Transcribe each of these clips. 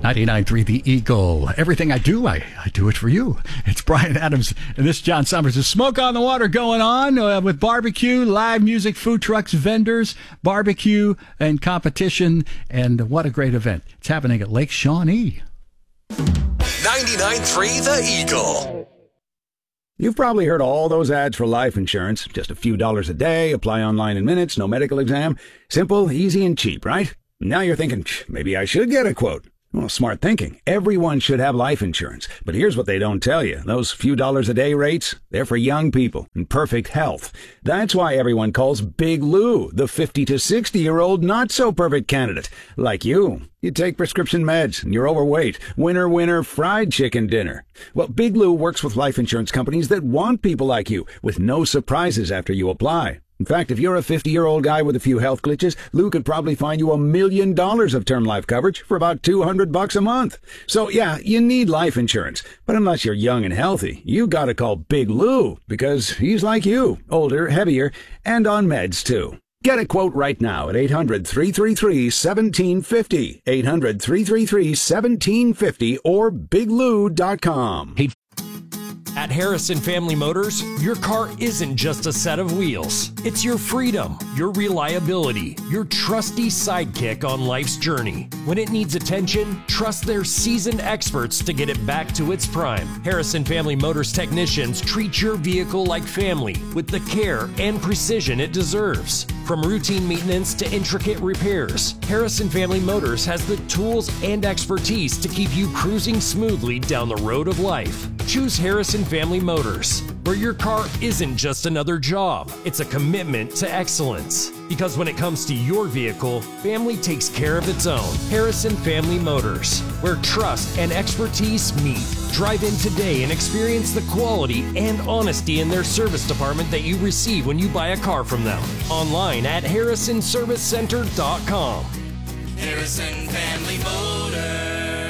99.3 The Eagle. Everything I do, I do it for you. It's Brian Adams and this John Summers. There's Smoke on the Water going on with barbecue, live music, food trucks, vendors, barbecue, and competition. And what a great event. It's happening at Lake Shawnee. 99.3 The Eagle. You've probably heard all those ads for life insurance. Just a few dollars a day, apply online in minutes, no medical exam. Simple, easy, and cheap, right? Now you're thinking, maybe I should get a quote. Well, smart thinking. Everyone should have life insurance. But here's what they don't tell you. Those few dollars a day rates, they're for young people in perfect health. That's why everyone calls Big Lou the 50 to 60-year-old not-so-perfect candidate. Like you. You take prescription meds and you're overweight. Winner, winner, fried chicken dinner. Well, Big Lou works with life insurance companies that want people like you, with no surprises after you apply. In fact, if you're a 50-year-old guy with a few health glitches, Lou could probably find you $1 million of term life coverage for about $200 a month. So yeah, you need life insurance. But unless you're young and healthy, you gotta call Big Lou, because he's like you, older, heavier, and on meds too. Get a quote right now at 800-333-1750, 800-333-1750, or biglou.com. Hey. At Harrison Family Motors, your car isn't just a set of wheels. It's your freedom, your reliability, your trusty sidekick on life's journey. When it needs attention, trust their seasoned experts to get it back to its prime. Harrison Family Motors technicians treat your vehicle like family with the care and precision it deserves. From routine maintenance to intricate repairs, Harrison Family Motors has the tools and expertise to keep you cruising smoothly down the road of life. Choose Harrison Family Motors, where your car isn't just another job, it's a commitment to excellence. Because when it comes to your vehicle, family takes care of its own. Harrison Family Motors, where trust and expertise meet. Drive in today and experience the quality and honesty in their service department that you receive when you buy a car from them. Online at harrisonservicecenter.com. Harrison Family Motors.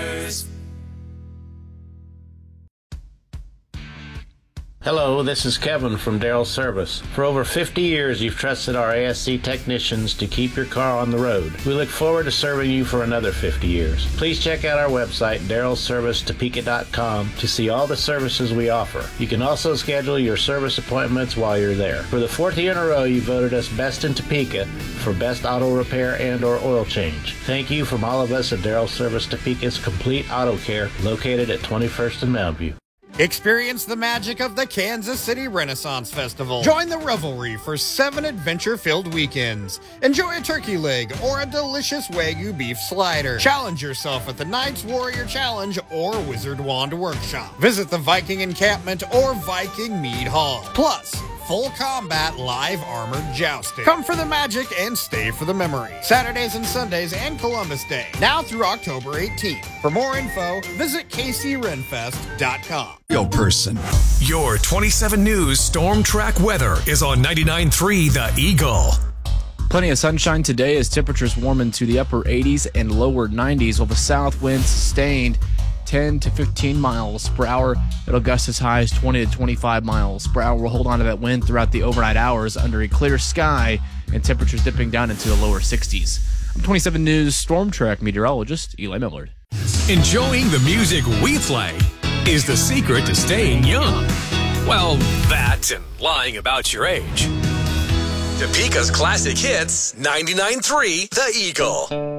Hello, this is Kevin from Darrell Service. For over 50 years, you've trusted our ASC technicians to keep your car on the road. We look forward to serving you for another 50 years. Please check out our website, darrellservicetopeka.com, to see all the services we offer. You can also schedule your service appointments while you're there. For the fourth year in a row, you voted us Best in Topeka for Best Auto Repair and or Oil Change. Thank you from all of us at Darrell Service Topeka's Complete Auto Care, located at 21st and Mountain View. Experience the magic of the Kansas City Renaissance Festival. Join the revelry for 7 adventure-filled weekends. Enjoy a turkey leg or a delicious Wagyu beef slider. Challenge yourself at the Knights Warrior Challenge or Wizard Wand Workshop. Visit the Viking Encampment or Viking Mead Hall. Plus, full combat live armored jousting. Come for the magic and stay for the memory. Saturdays and Sundays and Columbus Day. Now through October 18th. For more info, visit kcrenfest.com. Yo person. Your 27 News Storm Track weather is on 99.3 The Eagle. Plenty of sunshine today as temperatures warm into the upper 80s and lower 90s, while the south wind sustained 10 to 15 miles per hour. It'll gust as high as 20 to 25 miles per hour. We'll hold on to that wind throughout the overnight hours under a clear sky and temperatures dipping down into the lower 60s. I'm 27 News Storm Track meteorologist Eli Millard. Enjoying the music we play is the secret to staying young. Well, that and lying about your age. Topeka's classic hits, 99.3 The Eagle.